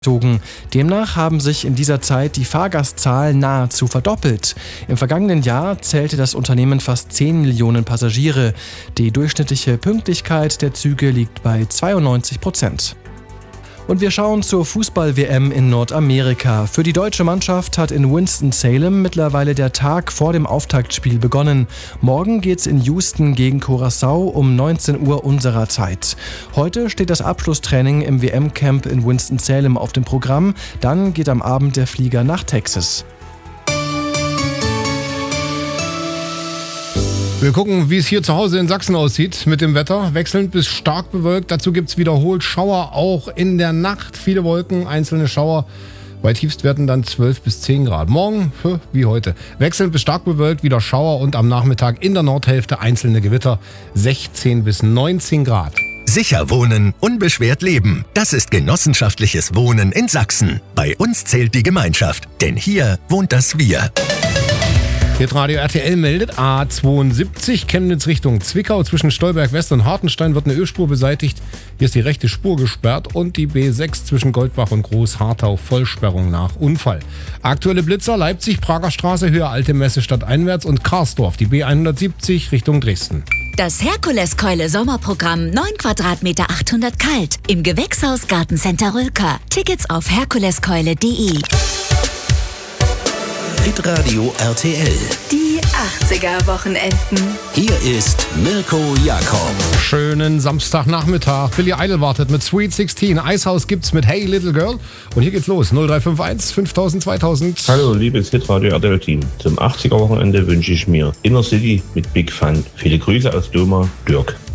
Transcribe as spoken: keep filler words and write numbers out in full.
Demnach haben sich in dieser Zeit die Fahrgastzahlen nahezu verdoppelt. Im vergangenen Jahr zählte das Unternehmen fast zehn Millionen Passagiere. Die durchschnittliche Pünktlichkeit der Züge liegt bei zweiundneunzig Prozent. Und wir schauen zur Fußball-W M in Nordamerika. Für die deutsche Mannschaft hat in Winston-Salem mittlerweile der Tag vor dem Auftaktspiel begonnen. Morgen geht's in Houston gegen Curaçao um neunzehn Uhr unserer Zeit. Heute steht das Abschlusstraining im W M-Camp in Winston-Salem auf dem Programm. Dann geht am Abend der Flieger nach Texas. Wir gucken, wie es hier zu Hause in Sachsen aussieht mit dem Wetter. Wechselnd bis stark bewölkt. Dazu gibt es wiederholt Schauer, auch in der Nacht. Viele Wolken, einzelne Schauer. Bei Tiefstwerten dann zwölf bis zehn Grad. Morgen, wie heute, wechselnd bis stark bewölkt, wieder Schauer und am Nachmittag in der Nordhälfte einzelne Gewitter. sechzehn bis neunzehn Grad. Sicher wohnen, unbeschwert leben. Das ist genossenschaftliches Wohnen in Sachsen. Bei uns zählt die Gemeinschaft, denn hier wohnt das Wir. Hitradio R T L meldet A zweiundsiebzig, Chemnitz Richtung Zwickau. Zwischen Stolberg West und Hartenstein wird eine Ölspur beseitigt. Hier ist die rechte Spur gesperrt und die B sechs zwischen Goldbach und Großhartau Vollsperrung nach Unfall. Aktuelle Blitzer Leipzig, Prager Straße, Höhe Alte Messestadt einwärts und Karsdorf, die B hundertsiebzig Richtung Dresden. Das Herkuleskeule Sommerprogramm, neun Quadratmeter achthundert kalt. Im Gewächshaus Gartencenter Rülker. Tickets auf herkuleskeule punkt de. Hitradio R T L. Die achtziger-Wochenenden. Hier ist Mirko Jakob. Schönen Samstagnachmittag. Billy Idol wartet mit Sweet sechzehn. Eishaus gibt's mit Hey Little Girl. Und hier geht's los. null drei fünf eins fünftausend zweitausend. Hallo, liebes Hitradio R T L-Team. Zum achtziger-Wochenende wünsche ich mir Inner City mit Big Fun. Viele Grüße aus Doma, Dirk.